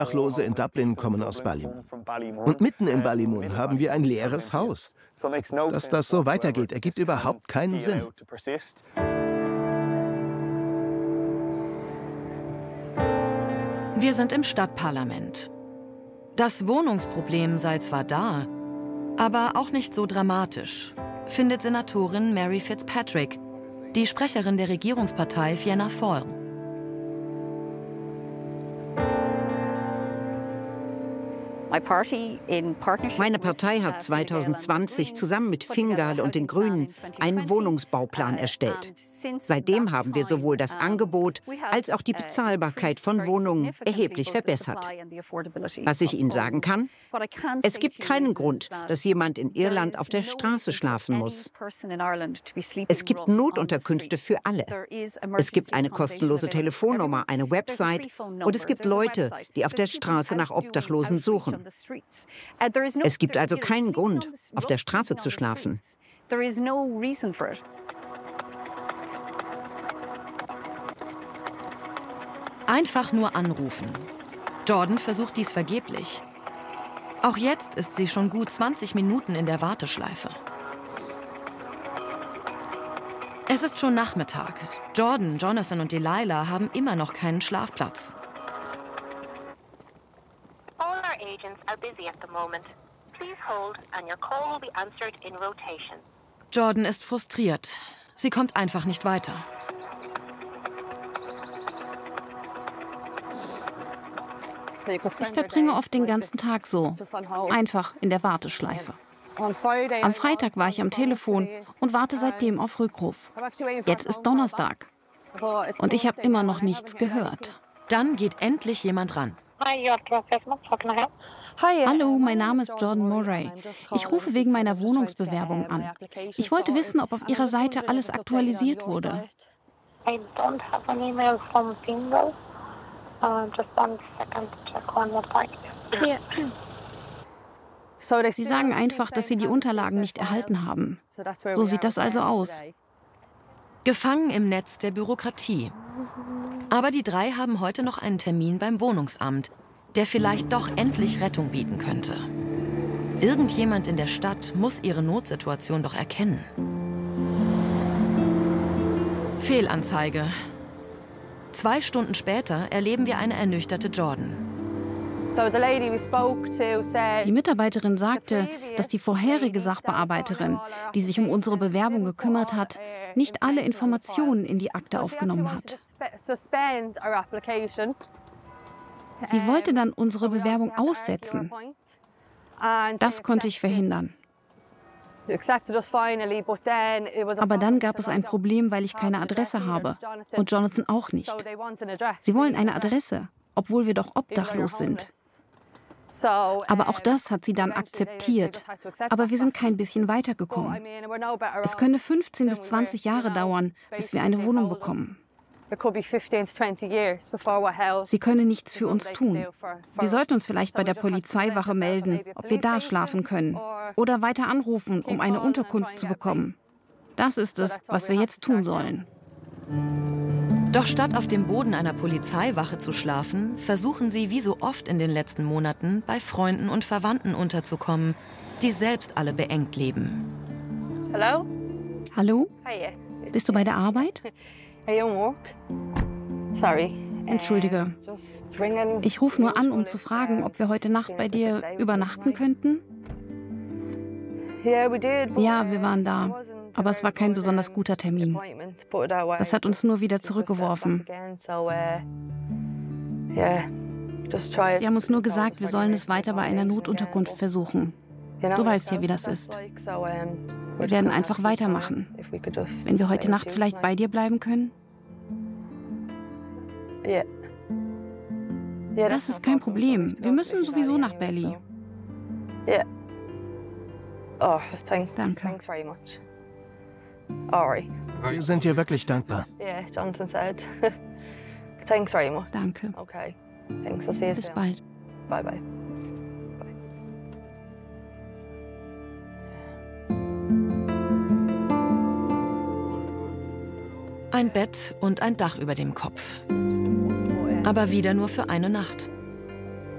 Obdachlose in Dublin kommen aus Ballymun. Und mitten in Ballymun haben wir ein leeres Haus. Dass das so weitergeht, ergibt überhaupt keinen Sinn. Wir sind im Stadtparlament. Das Wohnungsproblem sei zwar da, aber auch nicht so dramatisch, findet Senatorin Mary Fitzpatrick, die Sprecherin der Regierungspartei Fianna Fáil. Meine Partei hat 2020 zusammen mit Fine Gael und den Grünen einen Wohnungsbauplan erstellt. Seitdem haben wir sowohl das Angebot als auch die Bezahlbarkeit von Wohnungen erheblich verbessert. Was ich Ihnen sagen kann, es gibt keinen Grund, dass jemand in Irland auf der Straße schlafen muss. Es gibt Notunterkünfte für alle. Es gibt eine kostenlose Telefonnummer, eine Website und es gibt Leute, die auf der Straße nach Obdachlosen suchen. Es gibt also keinen Grund, auf der Straße zu schlafen. Einfach nur anrufen. Jordan versucht dies vergeblich. Auch jetzt ist sie schon gut 20 Minuten in der Warteschleife. Es ist schon Nachmittag. Jordan, Jonathan und Delilah haben immer noch keinen Schlafplatz. Jordan ist frustriert. Sie kommt einfach nicht weiter. Ich verbringe oft den ganzen Tag so, einfach in der Warteschleife. Am Freitag war ich am Telefon und warte seitdem auf Rückruf. Jetzt ist Donnerstag und ich habe immer noch nichts gehört. Dann geht endlich jemand ran. Hallo, mein Name ist Jordan Murray. Ich rufe wegen meiner Wohnungsbewerbung an. Ich wollte wissen, ob auf Ihrer Seite alles aktualisiert wurde. Sie sagen einfach, dass Sie die Unterlagen nicht erhalten haben. So sieht das also aus. Gefangen im Netz der Bürokratie. Aber die drei haben heute noch einen Termin beim Wohnungsamt, der vielleicht doch endlich Rettung bieten könnte. Irgendjemand in der Stadt muss ihre Notsituation doch erkennen. Fehlanzeige. 2 Stunden später erleben wir eine ernüchterte Jordan. Die Mitarbeiterin sagte, dass die vorherige Sachbearbeiterin, die sich um unsere Bewerbung gekümmert hat, nicht alle Informationen in die Akte aufgenommen hat. Sie wollte dann unsere Bewerbung aussetzen. Das konnte ich verhindern. Aber dann gab es ein Problem, weil ich keine Adresse habe und Jonathan auch nicht. Sie wollen eine Adresse, obwohl wir doch obdachlos sind. Aber auch das hat sie dann akzeptiert. Aber wir sind kein bisschen weitergekommen. Es könne 15 bis 20 Jahre dauern, bis wir eine Wohnung bekommen. Sie können nichts für uns tun. Wir sollten uns vielleicht bei der Polizeiwache melden, ob wir da schlafen können. Oder weiter anrufen, um eine Unterkunft zu bekommen. Das ist es, was wir jetzt tun sollen. Doch statt auf dem Boden einer Polizeiwache zu schlafen, versuchen sie, wie so oft in den letzten Monaten, bei Freunden und Verwandten unterzukommen, die selbst alle beengt leben. Hallo? Hallo? Bist du bei der Arbeit? Entschuldige. Ich rufe nur an, um zu fragen, ob wir heute Nacht bei dir übernachten könnten. Ja, wir waren da. Aber es war kein besonders guter Termin. Das hat uns nur wieder zurückgeworfen. Sie haben uns nur gesagt, wir sollen es weiter bei einer Notunterkunft versuchen. Du weißt ja, wie das ist. Wir werden einfach weitermachen. Wenn wir heute Nacht vielleicht bei dir bleiben können? Das ist kein Problem. Wir müssen sowieso nach Bally. Danke. Wir sind dir wirklich dankbar. Danke. Bis bald. Bye. Ein Bett und ein Dach über dem Kopf. Aber wieder nur für eine Nacht.